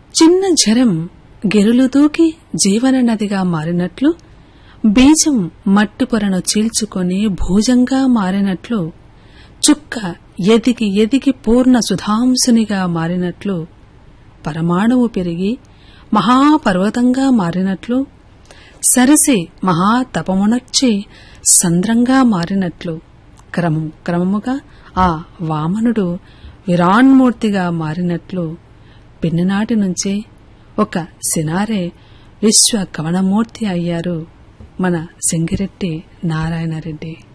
చిన్న జరం గిరులు దూకి జీవన నదిగా మారినట్లు, బీజం మట్టి పొరను చీల్చుకొని భూజంగా మారినట్లు, చుక్క ఎదిగి ఎదిగి పూర్ణ సుధాంసునిగా మారినట్లు, పరమాణువు పెరిగి మహాపర్వతంగా మారినట్లు, సరసి మహాతపమునర్చి సంద్రంగా మారినట్లు, క్రమముగా ఆ వామనుడు విరాన్మూర్తిగా మారినట్లు, పిన్ననాటి నుంచే ఒక సినారే విశ్వ కవనమూర్తి అయ్యారు మన సింగిరెడ్డి నారాయణరెడ్డి.